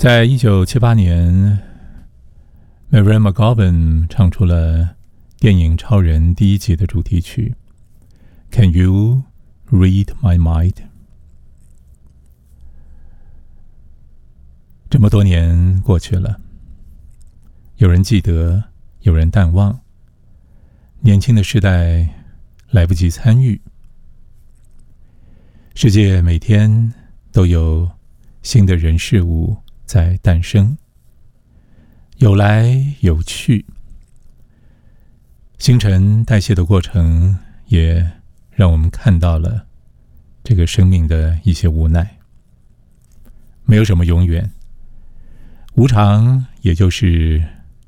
在1978年 Mary McGovern 唱出了电影《超人》第一集的主题曲 Can You Read My Mind？ 这么多年过去了，有人记得，有人淡忘，年轻的世代来不及参与。世界每天都有新的人事物在诞生，有来有去，新陈代谢的过程也让我们看到了这个生命的一些无奈。没有什么永远，无常也就是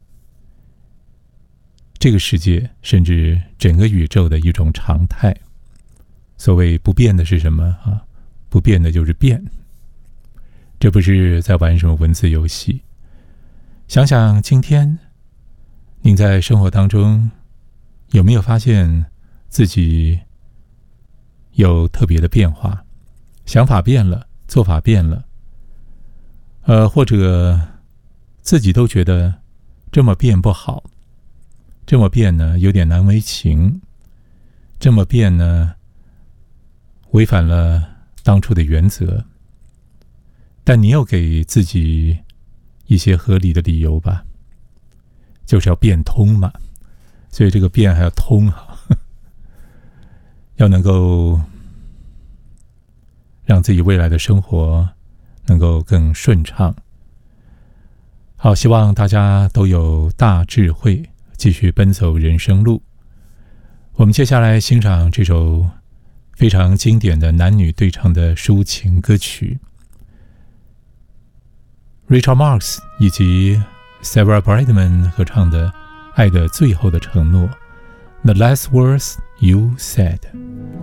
这个世界甚至整个宇宙的一种常态。所谓不变的是什么啊？不变的就是变。这不是在玩什么文字游戏。想想今天您在生活当中有没有发现自己有特别的变化？想法变了，做法变了，或者自己都觉得这么变不好，这么变呢有点难为情，这么变呢违反了当初的原则，但你又给自己一些合理的理由吧，就是要变通嘛，所以这个变还要通要能够让自己未来的生活能够更顺畅。好，希望大家都有大智慧，继续奔走人生路。我们接下来欣赏这首非常经典的男女对唱的抒情歌曲， Richard Marx 以及 Sarah Brightman 合唱的《爱的最后的承诺》 The Last Words You Said。